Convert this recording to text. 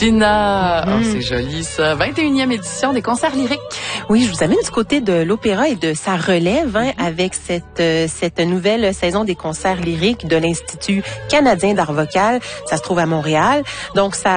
Gina. Oh, c'est joli, ça. 21e édition des concerts lyriques. Oui, je vous amène du côté de l'opéra et de sa relève avec cette nouvelle saison des concerts lyriques de l'Institut canadien d'art vocal. Ça se trouve à Montréal. Donc, ça